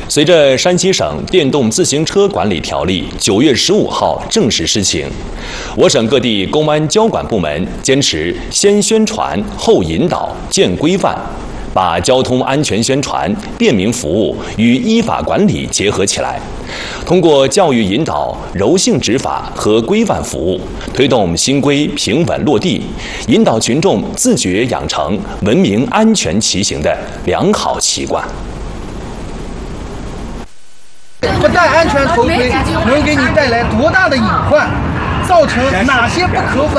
随着山西省电动自行车管理条例9月15号正式施行，我省各地公安交管部门坚持先宣传后引导建规范，把交通安全宣传、便民服务与依法管理结合起来，通过教育引导、柔性执法和规范服务，推动新规平稳落地，引导群众自觉养成文明安全骑行的良好习惯。 不戴安全头盔能给你带来多大的隐患，造成哪些不可